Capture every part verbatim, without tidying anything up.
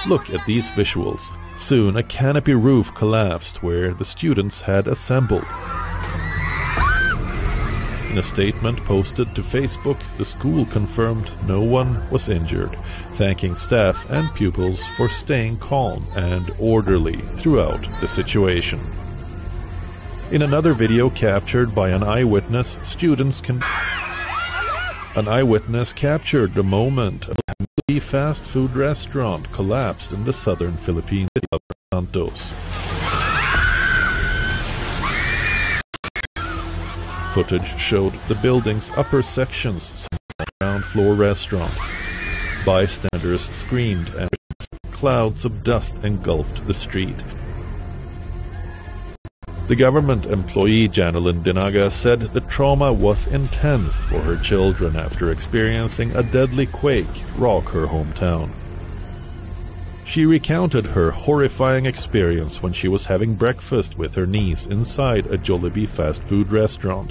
Look at these visuals. Soon a canopy roof collapsed where the students had assembled. In a statement posted to Facebook, the school confirmed no one was injured, thanking staff and pupils for staying calm and orderly throughout the situation. In another video captured by an eyewitness, students can... An eyewitness captured the moment a fast food restaurant collapsed in the southern Philippine city of Santos. Footage showed the building's upper sections a ground floor restaurant. Bystanders screamed and clouds of dust engulfed the street. The government employee Janelyn Dinaga said the trauma was intense for her children after experiencing a deadly quake rock her hometown. She recounted her horrifying experience when she was having breakfast with her niece inside a Jollibee fast food restaurant.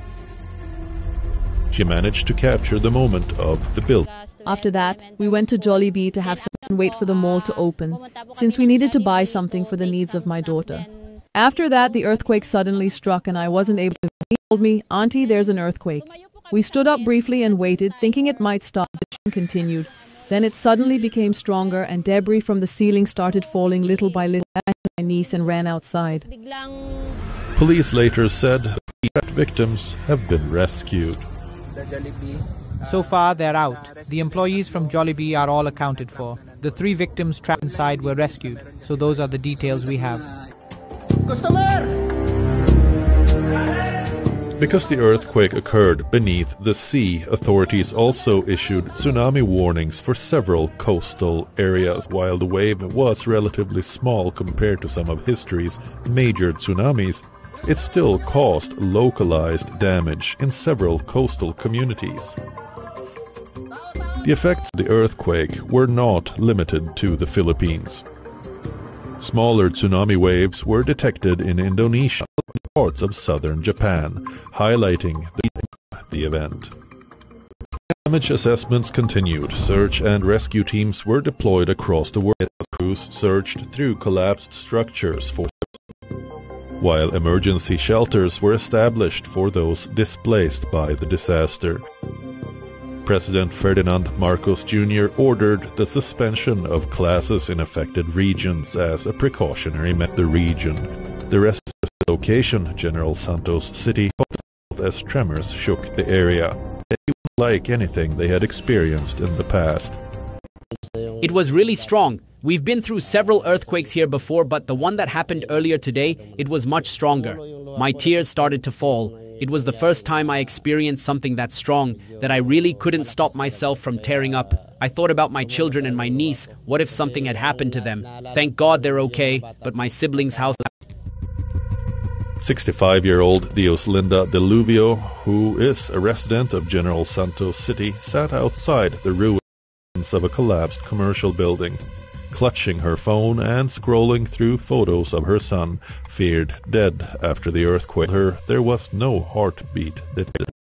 She managed to capture the moment of the build. After that, we went to Jollibee to have something and wait for the mall to open, since we needed to buy something for the needs of my daughter. After that, the earthquake suddenly struck and I wasn't able to. He told me, "Auntie, there's an earthquake." We stood up briefly and waited, thinking it might stop, but it continued. Then it suddenly became stronger and debris from the ceiling started falling little by little at my niece and ran outside. Police later said that victims have been rescued. So far, they're out. The employees from Jollibee are all accounted for. The three victims trapped inside were rescued. So those are the details we have. Because the earthquake occurred beneath the sea, authorities also issued tsunami warnings for several coastal areas. While the wave was relatively small compared to some of history's major tsunamis, it still caused localized damage in several coastal communities. The effects of the earthquake were not limited to the Philippines. Smaller tsunami waves were detected in Indonesia and parts of southern Japan, highlighting the, the event. Damage assessments continued. Search and rescue teams were deployed across the world. Crews searched through collapsed structures for while emergency shelters were established for those displaced by the disaster. President Ferdinand Marcos Junior ordered the suspension of classes in affected regions as a precautionary measure. The region, the rest of the location, General Santos City, as tremors shook the area. They were like anything they had experienced in the past. It was really strong. We've been through several earthquakes here before, but the one that happened earlier today, it was much stronger. My tears started to fall. It was the first time I experienced something that strong, that I really couldn't stop myself from tearing up. I thought about my children and my niece. What if something had happened to them? Thank God they're okay, but my siblings' house... sixty-five-year-old Dioslinda Deluvio, who is a resident of General Santos City, sat outside the ruins of a collapsed commercial building. Clutching her phone and scrolling through photos of her son, feared dead after the earthquake. Her, there was no heartbeat detected.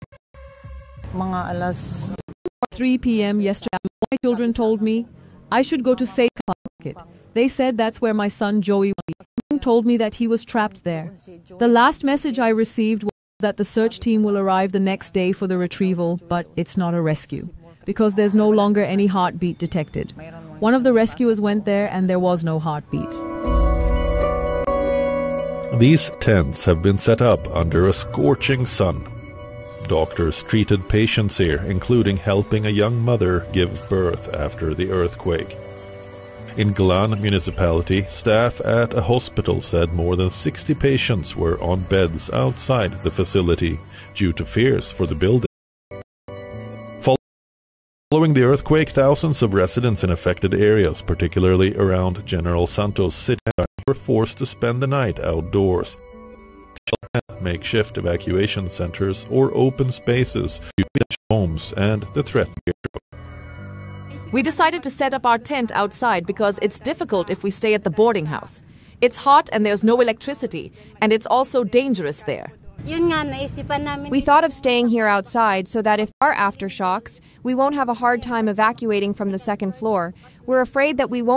three p m yesterday, my children told me I should go to Safe Market. They said that's where my son Joey was. Told me that he was trapped there. The last message I received was that the search team will arrive the next day for the retrieval, but it's not a rescue, because there's no longer any heartbeat detected. One of the rescuers went there and there was no heartbeat. These tents have been set up under a scorching sun. Doctors treated patients here, including helping a young mother give birth after the earthquake. In Glan municipality, staff at a hospital said more than sixty patients were on beds outside the facility due to fears for the building. Following the earthquake, thousands of residents in affected areas, particularly around General Santos City, were forced to spend the night outdoors. Makeshift evacuation centers or open spaces, homes, and the threat. We decided to set up our tent outside because it's difficult if we stay at the boarding house. It's hot and there's no electricity, and it's also dangerous there. We thought of staying here outside so that if there are aftershocks, we won't have a hard time evacuating from the second floor. We're afraid that we won't